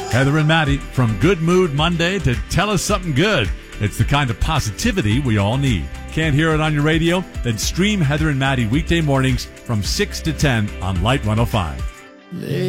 Heather and Maddie, from Good Mood Monday to Tell Us Something Good. It's the kind of positivity we all need. Can't hear it on your radio? Then stream Heather and Maddie weekday mornings from 6 to 10 on Light 105.